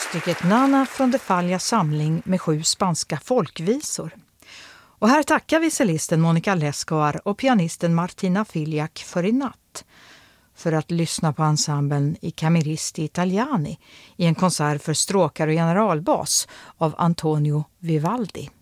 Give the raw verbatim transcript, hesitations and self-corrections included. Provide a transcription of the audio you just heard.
stycket Nana från de Falla samling med sju spanska folkvisor. Och här tackar vi cellisten Monica Lescoar och pianisten Martina Filiak för i natt för att lyssna på ensemblen i Cameristi Italiani i en konsert för stråkar och generalbas av Antonio Vivaldi.